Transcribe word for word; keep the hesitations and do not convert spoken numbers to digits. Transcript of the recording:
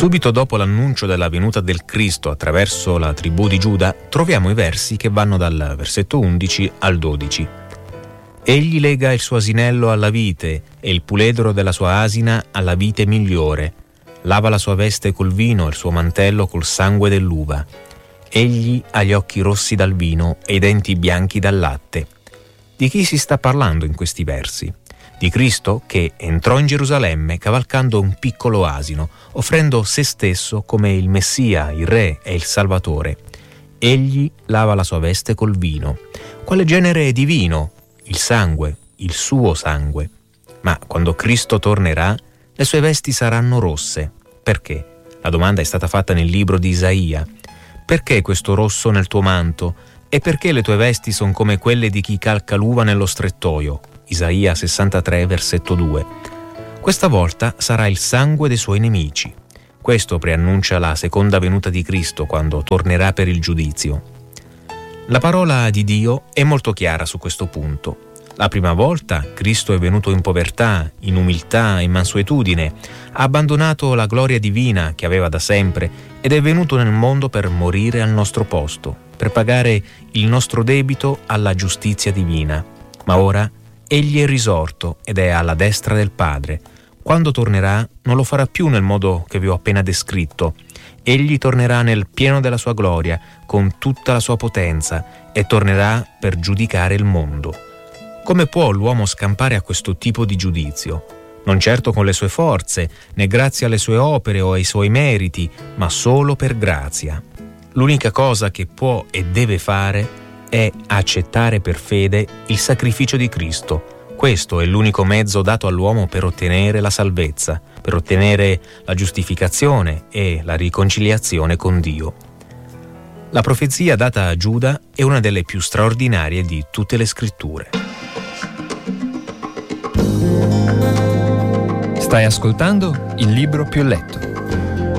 Subito dopo l'annuncio della venuta del Cristo attraverso la tribù di Giuda, troviamo i versi che vanno dal versetto undici al dodici. Egli lega il suo asinello alla vite e il puledro della sua asina alla vite migliore. Lava la sua veste col vino e il suo mantello col sangue dell'uva. Egli ha gli occhi rossi dal vino e i denti bianchi dal latte. Di chi si sta parlando in questi versi? Di Cristo che entrò in Gerusalemme cavalcando un piccolo asino, offrendo se stesso come il Messia, il Re e il Salvatore. Egli lava la sua veste col vino. Quale genere di vino? Il sangue, il suo sangue. Ma quando Cristo tornerà, le sue vesti saranno rosse. Perché? La domanda è stata fatta nel libro di Isaia. Perché questo rosso nel tuo manto? E perché le tue vesti sono come quelle di chi calca l'uva nello strettoio? Isaia sessantatré, versetto due. Questa volta sarà il sangue dei suoi nemici. Questo preannuncia la seconda venuta di Cristo quando tornerà per il giudizio. La parola di Dio è molto chiara su questo punto. La prima volta Cristo è venuto in povertà, in umiltà e mansuetudine, ha abbandonato la gloria divina che aveva da sempre ed è venuto nel mondo per morire al nostro posto, per pagare il nostro debito alla giustizia divina. Ma ora Egli è risorto ed è alla destra del Padre. Quando tornerà non lo farà più nel modo che vi ho appena descritto. Egli tornerà nel pieno della sua gloria, con tutta la sua potenza, e tornerà per giudicare il mondo. Come può l'uomo scampare a questo tipo di giudizio? Non certo con le sue forze, né grazie alle sue opere o ai suoi meriti, ma solo per grazia. L'unica cosa che può e deve fare è accettare per fede il sacrificio di Cristo. Questo è l'unico mezzo dato all'uomo per ottenere la salvezza, per ottenere la giustificazione e la riconciliazione con Dio. La profezia data a Giuda è una delle più straordinarie di tutte le scritture. Stai ascoltando Il Libro Più Letto,